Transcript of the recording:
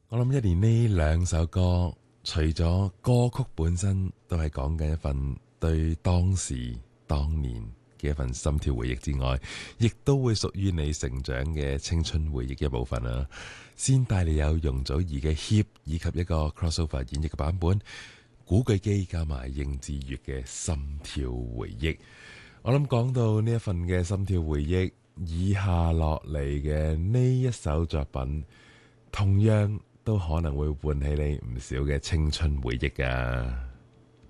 我諗一年呢兩首歌，除咗歌曲本身都係講緊一份對當時當年嘅一份心跳回憶之外，亦都會屬於你成長嘅青春回憶嘅一部分啦。先帶你有容祖兒嘅 Hip 以及一個 crossover 演繹嘅版本，古巨基加埋應智越嘅心跳回憶。我諗講到呢一份嘅心跳回憶，以下落嚟嘅呢一首作品，同樣都可能會喚起你唔少嘅青春回憶㗎。